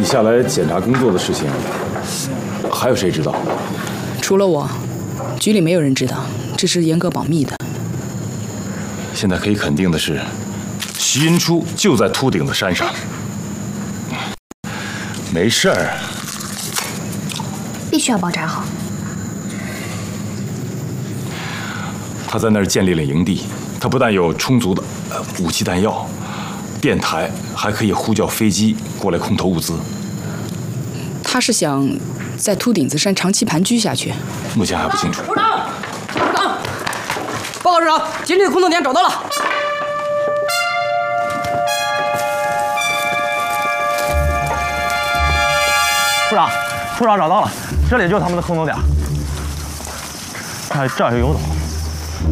下来检查工作的事情，还有谁知道？ 除了我，局里没有人知道，这是严格保密的。 现在可以肯定的是，徐银初就在秃顶子山上。没事儿， 必须要包扎好。 他在那儿建立了营地，他不但有充足的武器弹药、电台，还可以呼叫飞机过来空投物资。 他是想在秃顶子山长期盘踞下去？ 目前还不清楚。 处长，处长，报告处长，今天的空投点找到了。 处长找到了，这里就是他们的空投点。哎，这儿有油桶。